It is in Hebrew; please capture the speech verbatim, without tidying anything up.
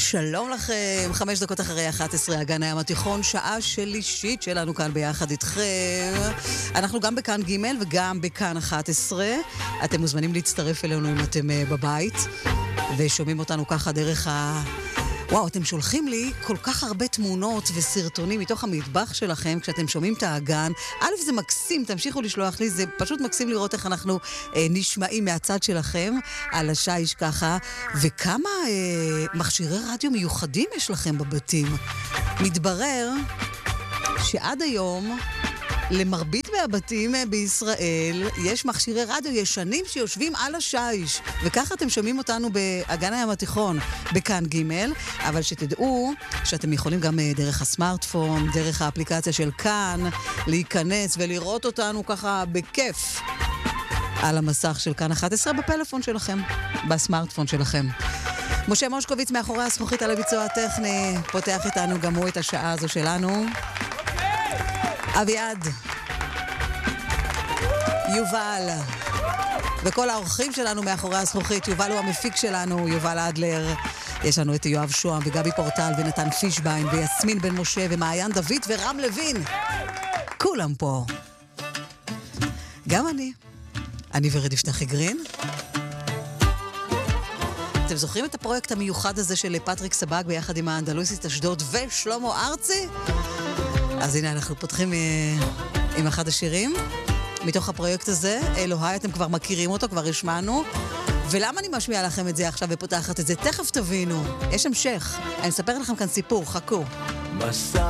שלום לכם, חמש דקות אחרי אחת עשרה, אגן הים התיכון, שעה שלישית שלנו כאן ביחד איתכם. אנחנו גם בכאן ג' וגם בכאן אחת עשרה. אתם מוזמנים להצטרף אלינו אם אתם בבית, ושומעים אותנו ככה דרך ה... וואו, אתם שולחים לי כל כך הרבה תמונות וסרטונים מתוך המטבח שלכם כשאתם שומעים את האגן. א', זה מקסים, תמשיכו לשלוח לי, זה פשוט מקסים לראות איך אנחנו אה, נשמעים מהצד שלכם על השיש ככה, וכמה אה, מכשירי רדיו מיוחדים יש לכם בבתים. מתברר שעד היום למרבית מהבתים בישראל יש מכשירי רדיו ישנים שיושבים על השיש, וככה אתם שומעים אותנו באגן הים התיכון בכאן ג', אבל שתדעו שאתם יכולים גם דרך הסמארטפון, דרך האפליקציה של כאן, להיכנס ולראות אותנו ככה בכיף על המסך של כאן אחת עשרה בפלאפון שלכם, בסמארטפון שלכם. משה מושקוביץ מאחורי הזכוכית על הביצוע הטכני, פותח איתנו גם הוא את השעה הזו שלנו. אביעד, יובל, וכל האורחים שלנו מאחורי הזכוכית. יובל הוא המפיק שלנו, יובל אדלר. יש לנו את יואב שוהם וגבי פורטל ונתן פישביין ויסמין בן משה ומעיין דוד ורם לוין. כולם פה. גם אני. אני ורד יפתחי גרין. אתם זוכרים את הפרויקט המיוחד הזה של פטריק סבג ביחד עם האנדלוסית אשדוד ושלמה ארצי? אז הנה אנחנו פותחים עם אחד השירים מתוך הפרויקט הזה. אלוהי, אתם כבר מכירים אותו, כבר השמענו. ולמה אני משמיעה לכם את זה עכשיו ופותחת את זה? תכף תבינו, יש המשך. אני אספר לכם כאן סיפור, חכו.